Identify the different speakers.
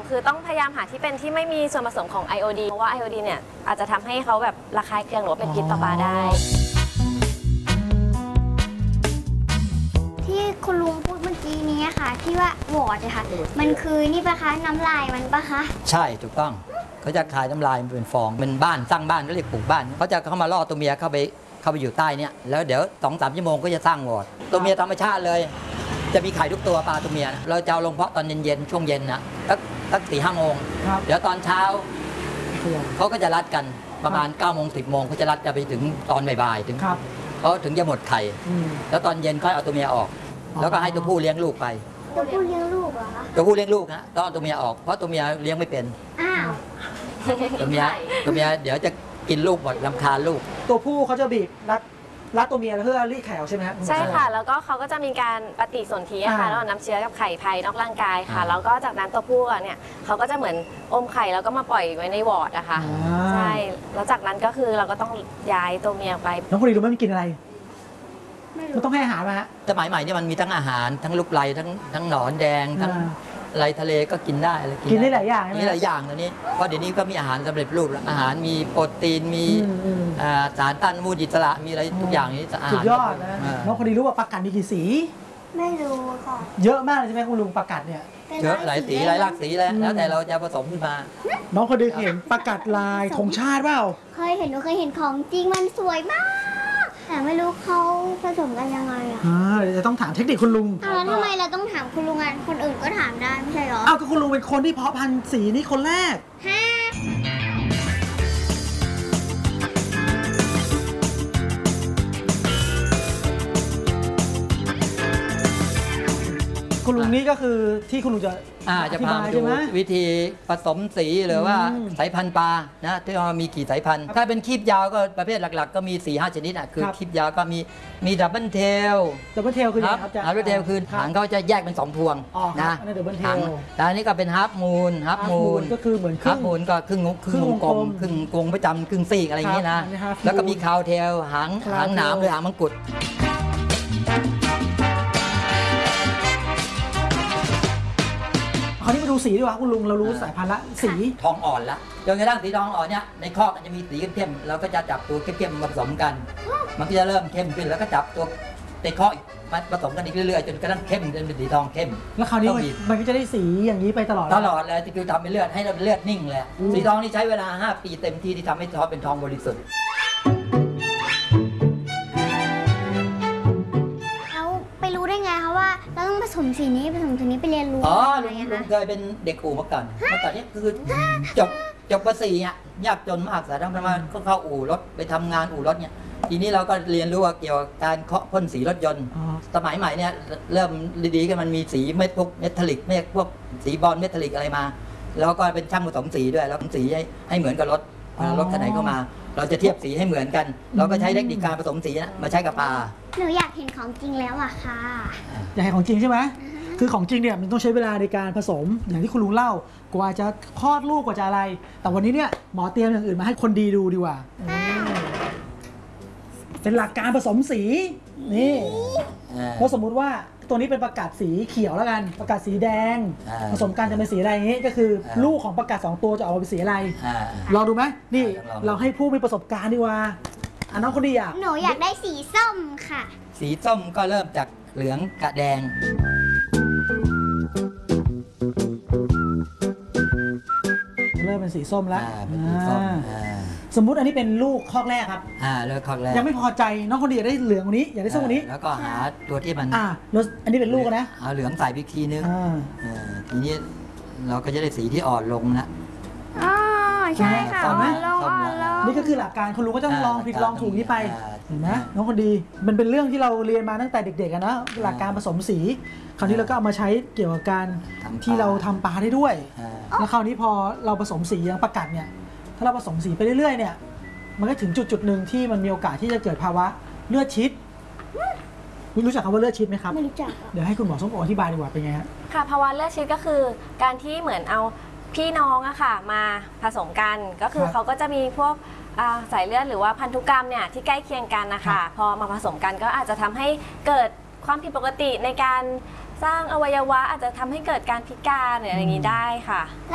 Speaker 1: คือต้องพยายามหาที่เป็นที่ไม่มีส่วนผสมของไอโอดีนเพราะว่าไอโอดีนเนี่ยอาจจะทำให้เขาแบบระคายเคืองหรือว่าเป็นพิษต่อปลาได้
Speaker 2: ที่คุณลุงพูดเมื่อกี้นี้ค่ะที่ว่าวอร์ดค่ะมันคือนี่ปะคะน้ำลายมันปะคะ
Speaker 3: ใช่ถูกต้องเขาจะคายน้ำลายเป็นฟองเป็นบ้านสร้างบ้านก็เรียกปลูกบ้านเขาจะเข้ามาล่อตัวเมียเข้าไปอยู่ใต้เนี่ยแล้วเดี๋ยว2-3 ชั่วโมงก็จะสร้างวอร์ดตัวเมียธรรมชาติเลยจะมีไข่ทุกตัวปลาตัวเมียเราจะเอาลงเพาะตอนเย็นๆช่วงเย็นนะสัก4-5 โมงเดี๋ยวตอนเช้าเขาก็จะรัดกันประมาณ9 โมง 10 โมงเขาจะรัดจะไปถึงตอนบ่ายๆถึงเขาถึงจะหมดไข่แล้วตอนเย็นค่อยเอาตัวเมียออกแล้วก็ให้ตัวผู้เลี้ยงลูกไป
Speaker 2: ตัวผู้เลี้ยงลูกเหรอคะ
Speaker 3: ตัวผู้เลี้ยงลูกฮะต้องเอาตัวเมียออกเพราะตัวเมียเลี้ยงไม่เป็น
Speaker 2: อ้าว
Speaker 3: ตัวเมียเดี๋ยวจะกินลูกหมดรำคาญลูก
Speaker 4: ตัวผู้เขาจะบีบรัดตัวเมียเพื่อรีดไข่ออกใช่ไหมครับ
Speaker 1: ใช่ค่ะแล้วก็เขาก็จะมีการปฏิสนธิค่ะแล้วน้ำเชื้อกับไข่ภายนอกร่างกายค่ะแล้วก็จากนั้นตัวผู้เนี่ยเขาก็จะเหมือนอมไข่แล้วก็มาปล่อยไว้ในวอร์ดอะค่ะใช่แล้วจากนั้นก็คือเราก็ต้องย้ายตัวเมียไป
Speaker 4: น้องคนนี้รู้ไหมมันกินอะไรมันต้องให้อาหารมาฮะ
Speaker 3: สมัยใหม่เนี่ยมันมีทั้งอาหารทั้งลูกไลทั้งหนอนแดงทั้งไรทะเลก็กินได้อะไร
Speaker 4: กินได้หลายอย่าง
Speaker 3: นี่หลายอย่างตัวนี้เพราะเดี๋ยวนี้ก็มีอาหารสำเร็จรูปแล้วอาหารมีโปรตีนมีสารต้านอนุมูลอิสระมีอะไรทุกอย่างนี้อาหาร
Speaker 4: สุดยอดนะน้องคนนี้รู้ว่าปลากัดมีกี่สี
Speaker 2: ไม่รู้ค่ะ
Speaker 4: เยอะมากเลยใช่ไหมคุณลุงปลากัดเนี่ย
Speaker 3: เยอะหลายสีหลายหลากสีแล้วแต่เราจะผสมขึ้นมา
Speaker 4: น้องคนนี้เห็นปลากัดลายธงชาติเปล่า
Speaker 2: เคยเห็นหนูเคยเห็นของจริงมันสวยมากแต่ไม่รู้เขาผสมกันยังไงอ่ะ
Speaker 4: เดี๋ยวจะต้องถามเทคนิคคุณลุง
Speaker 2: แล้วทำไมเราต้องถามคุณลุงอ่ะคนอื่นก็ถามได้ไม่ใช่หรอ
Speaker 4: ก็คุณลุงเป็นคนที่เพาะพันธุ์สีนี้คนแรกคุณลุงนี่ก็คือที่คุณลุงจะ
Speaker 3: พาไปดูวิธีผสมสีหรือว่าสายพันธุ์ปลานะที่ว่ามีกี่สายพันธุ์ถ้าเป็นครีบยาวก็ประเภทหลักๆก็มี 4-5 ชนิดคือครีบยาวก็มีดับเบิลเทล
Speaker 4: คือครับ
Speaker 3: ดับเบิลเทลคือหางเขาจะแยกเป็น2 พวงนะหางแล้วนี้ก็เป็นฮาร์ฟมูน
Speaker 4: ก็คือเหมือน
Speaker 3: ฮาร์ฟมูนก็ครึ่งวงกลมครึ่งวงประจำครึ่งซีกอะไรอย่างนี้นะแล้วก็มีคาวเทลหางหนามหรือหางมังกร
Speaker 4: คราวนี้มาดูสีดีกว่าคุณลุงเรารู้สายพันธุ์ละสี
Speaker 3: ทองอ่อนละจนกระทั่งสีทองอ่อนเนี่ยในคอกมันจะมีสีเข้มๆเราก็จะจับตัวเข้มๆมาผสมกันมันก็จะเริ่มเข้มขึ้นแล้วก็จับตัวในคอกมาผสมกันอีกเรื่อยๆจนกระทั่งเข้มจนเป็นสีทองเข้ม
Speaker 4: แล้วคราวนี้มันก็จะได้สีอย่างนี้ไปตลอด
Speaker 3: เลยที่คือทำเป็นเลือดให้เลือดนิ่งเลยสีทองนี่ใช้เวลา5 ปีเต็มที่ทำให้ทองเป็นทองบริสุทธิ์
Speaker 2: ต้องผสมสีนี้ผสมสีนี้ไปเรียนรู้
Speaker 3: ลุงเคยเป็นเด็กอู่เมื่อก่อนนี้คือจบป.4เนี่ยยากจนมากแต่ต้องทำงานเข้าอู่รถไปทำงานอู่รถเนี่ยทีนี้เราก็เรียนรู้เกี่ยวกับการเคาะพ่นสีรถยนต์สมัยใหม่เนี่ยเริ่มดีๆกันมันมีสีเมทัลลิกพวกสีบอลเมทัลลิกอะไรมาแล้วก็เป็นช่างผสมสีด้วยแล้วผสมสีให้เหมือนกับรถคันไหนเข้ามาเราจะเทียบสีให้เหมือนกันเราก็ใช้เทคนิคการผสมสีมาใช้กับปลา
Speaker 2: หนูอยากเห็นของจริงแล้วอะค่ะ
Speaker 4: อยากเห็นของจริงใช่ไหมคือของจริงเนี่ยมันต้องใช้เวลาในการผสมอย่างที่คุณลุงเล่ากว่าจะคลอดลูกกว่าจะอะไรแต่วันนี้เนี่ยหมอเตรียมอย่างอื่นมาให้คนดีดูดีกว่าเป็นหลักการผสมสีนี่เพราะสมมุติว่าตัวนี้เป็นประกาศสีเขียวแล้วกันประกาศสีแดงผสมกันจะเป็นสีอะไรอย่างนี้ก็คือลูกของประกาศ2 ตัวจะออกมาเป็นสีอะไรลองดูไหมนี่เราให้ผู้มีประสบการณ์ดีกว่าน้องคนดี
Speaker 2: หนูอยากได้สีส้มค่ะ
Speaker 3: สีส้มก็เริ่มจากเหลืองกับแดง
Speaker 4: เริ่มเป็นสีส้มแล้วสมมุติอันนี้เป็นลูกคอกแรกครับ
Speaker 3: เลือกคอกแรก
Speaker 4: ยังไม่พอใจน้องคนดีอยากได้เหลืองกว่านี้อยากได้ส้มกว่านี้
Speaker 3: แล้วก็หาตัวที่มัน
Speaker 4: แล้วอันนี้เป็นลูกนะ
Speaker 3: เอาเหลืองใส่อีกทีนึงทีนี้เราก็จะได้สีที่อ่อนลงนะ
Speaker 2: ใช่ค่ะ
Speaker 4: นี่ก็คือหลักการคุณลุงก็ต้องลองผิดลองถูกนี้ไปเห็นไหมน้องคนดีมันเป็นเรื่องที่เราเรียนมาตั้งแต่เด็กๆนะหลักการผสมสีคราวนี้เราก็เอามาใช้เกี่ยวกับการที่เราทำปลาได้ด้วยแล้วคราวนี้พอเราผสมสีอย่างประกัดเนี่ยถ้าเราผสมสีไปเรื่อยๆเนี่ยมันก็ถึงจุดหนึ่งที่มันมีโอกาสที่จะเกิดภาวะเลือดชิดรู้จักคำว่าเลือดชิดไหมครับ
Speaker 2: ไม่รู้จัก
Speaker 4: เดี๋ยวให้คุณหมอส้มโออธิบายดีกว่าเป็นไงฮะ
Speaker 1: ค่ะภาวะเลือดชิดก็คือการที่เหมือนเอาพี่น้องอะค่ะมาผสมกันก็คือเขาก็จะมีพวกสายเลือดหรือว่าพันธุกรรมเนี่ยที่ใกล้เคียงกันนะคะพอมาผสมกันก็อาจจะทำให้เกิดความผิดปกติในการสร้างอวัยวะอาจจะทำให้เกิดการพิการหรืออะไรอย่างนี้ได้ค่ะ